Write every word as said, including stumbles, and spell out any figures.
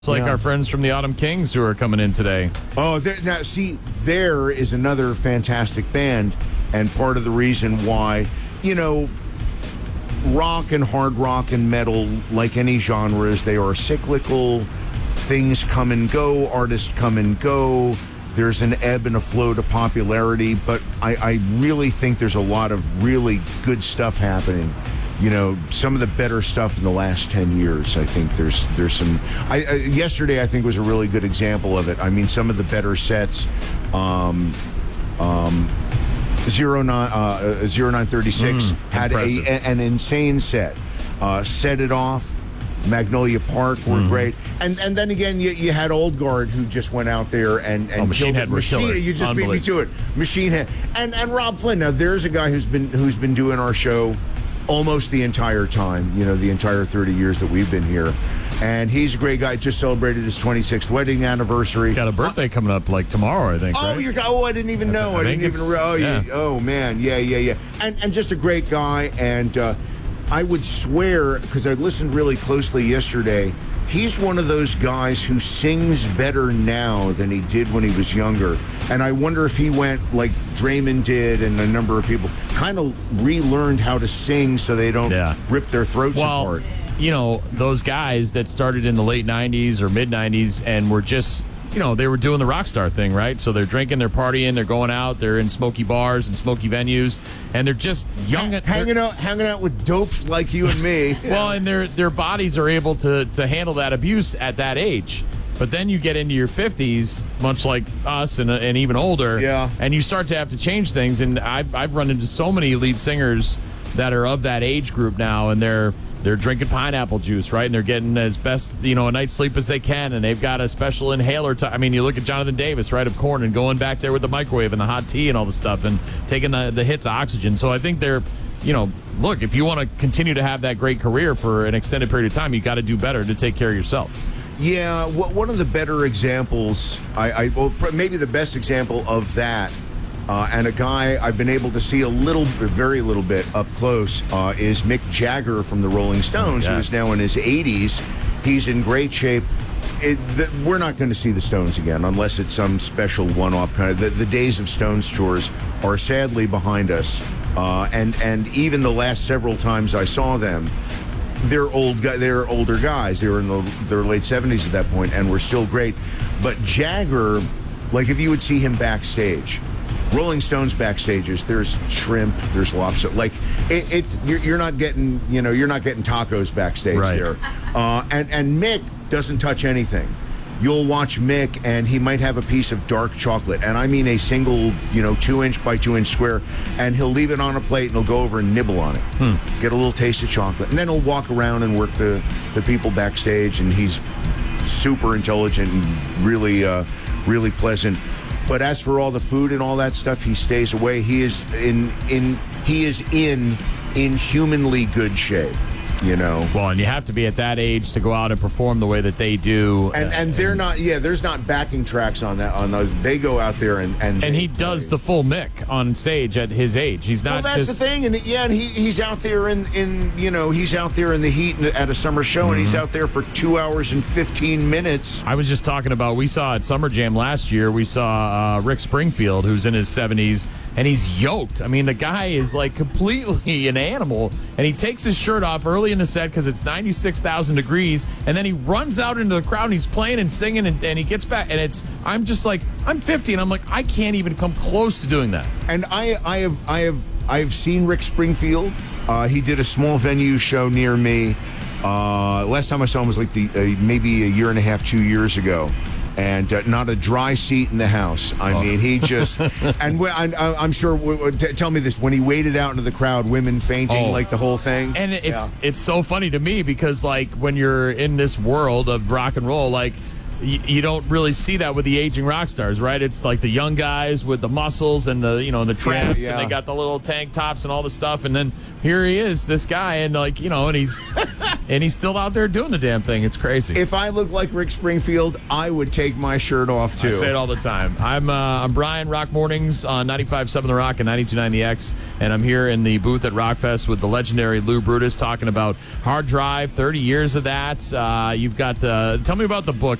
It's like Yeah. our friends from the Autumn Kings who are coming in today. Oh, there, now see, there is another fantastic band, and part of the reason why, you know, rock and hard rock and metal, like any genres, they are cyclical. Things come and go, artists come and go. There's an ebb and a flow to popularity, but I, I really think there's a lot of really good stuff happening. You know, some of the better stuff in the last ten years. I think there's there's some. I, I yesterday I think was a really good example of it. I mean, some of the better sets. Um, um, Zero nine uh, zero nine thirty six Mm, had a, impressive. a, an insane set. Uh, Set It Off, Magnolia Park were Mm-hmm. great, and and then again you, you had Old Guard who just went out there and and Oh, Machine killed Head it. were Machine, killer. you just beat me to it. Machine Head and and Rob Flynn. Now there's a guy who's been who's been doing our show almost the entire time. You know, the entire thirty years that we've been here, and he's a great guy. Just celebrated his twenty-sixth wedding anniversary. Got a birthday coming up like tomorrow, I think. Oh, right? you're oh, I didn't even know. I, I didn't think even. it's- Oh, yeah. yeah. Oh man, yeah, yeah, yeah. And and just a great guy. And uh, I would swear, because I listened really closely yesterday, he's one of those guys who sings better now than he did when he was younger. And I wonder if he went like Draymond did, and a number of people kind of relearned how to sing so they don't Yeah. rip their throats well, apart. you know, those guys that started in the late nineties or mid nineties and were just, you know, they were doing the rock star thing, right? So they're drinking, they're partying, they're going out, they're in smoky bars and smoky venues, and they're just young. at Hanging out, hanging out with dopes like you and me. Well, and their their bodies are able to to handle that abuse at that age. But then you get into your fifties, much like us and, and even older, Yeah. and you start to have to change things. And I've, I've run into so many lead singers that are of that age group now, and they're they're drinking pineapple juice, right? And they're getting as best, you know, a night's sleep as they can, and they've got a special inhaler. T- I mean, you look at Jonathan Davis, right, of Korn, and going back there with the microwave and the hot tea and all the stuff, and taking the, the hits of oxygen. So I think they're, you know, look, if you want to continue to have that great career for an extended period of time, you got to do better to take care of yourself. Yeah, wh- one of the better examples, I, I well, pr- maybe the best example of that, uh, and a guy I've been able to see a little, very little bit up close, uh, is Mick Jagger from the Rolling Stones, Yeah. who is now in his eighties. He's in great shape. It, the, we're not going to see the Stones again unless it's some special one-off kind of. The, the days of Stones tours are sadly behind us, uh, and and even the last several times I saw them. They're old guy. They're older guys. They were in the, their late seventies at that point, and were still great. But Jagger, like if you would see him backstage, Rolling Stones backstages, there's shrimp, there's lobster. Like it, it you're, you're not getting, you know, you're not getting tacos backstage Right. there. Uh, and and Mick doesn't touch anything. You'll watch Mick, and he might have a piece of dark chocolate, and I mean a single, you know, two inch by two inch square, and he'll leave it on a plate, and he'll go over and nibble on it, Hmm. get a little taste of chocolate, and then he'll walk around and work the, the people backstage, and he's super intelligent and really, uh, really pleasant. But as for all the food and all that stuff, he stays away. He is in in he is in inhumanly good shape. You know, Well, and you have to be at that age to go out and perform the way that they do. and and they're not. Yeah, there's not backing tracks on that. On those, they go out there and and And they he does play. the full Mick on stage at his age. He's Well, not that's just the thing, and yeah, and he he's out there in in you know he's out there in the heat at a summer show, and Mm-hmm. he's out there for two hours and fifteen minutes. I was just talking about, we saw at Summer Jam last year, we saw uh, Rick Springfield, who's in his seventies, and he's yoked. I mean, the guy is like completely an animal, and he takes his shirt off early in the set because it's ninety-six thousand degrees, and then he runs out into the crowd, and he's playing and singing, and, and he gets back, and it's, I'm just like, I'm fifty, and I'm like, I can't even come close to doing that. And I I have I have I have seen Rick Springfield. Uh, he did a small venue show near me. Uh, last time I saw him was like the uh, maybe a year and a half, two years ago. And uh, not a dry seat in the house. I Oh. mean, he just and wh- I, I- I'm sure. w- w- t- tell me this: when he waded out into the crowd, women fainting, Oh. like the whole thing. And it's Yeah. it's so funny to me because, like, when you're in this world of rock and roll, like, y- you don't really see that with the aging rock stars, right? It's like the young guys with the muscles and the, you know, the tramps, yeah. and they got the little tank tops and all the stuff. And then here he is, this guy, and like, you know, and he's and he's still out there doing the damn thing. It's crazy. If I look like Rick Springfield, I would take my shirt off too. I say it all the time. I'm uh, I'm Brian, Rock Mornings on ninety-five point seven The Rock and ninety-two point nine The X, and I'm here in the booth at Rockfest with the legendary Lou Brutus talking about Hard Drive, thirty years of that. Uh, you've got, uh, tell me about the book.